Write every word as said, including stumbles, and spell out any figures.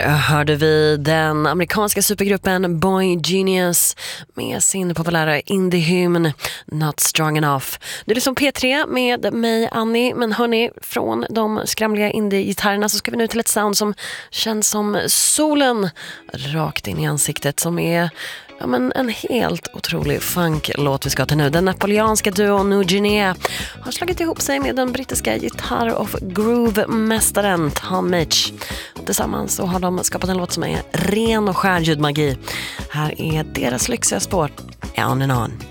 hörde vi den amerikanska supergruppen Boy Genius med sin populära indie-hymn Not Strong Enough. Det är liksom P tre med mig, Annie, men hörni, från de skramliga indie-gitarrerna så ska vi nu till ett sound som känns som solen rakt in i ansiktet, som är ja, men en helt otrolig funk-låt vi ska till nu. Den napoleanska duon New Guinea har slagit ihop sig med den brittiska gitarr- och groove-mästaren Tom Mitch. Tillsammans så har de skapat en låt som är ren och skär ljudmagi. Här är deras lyxiga spår, On and On.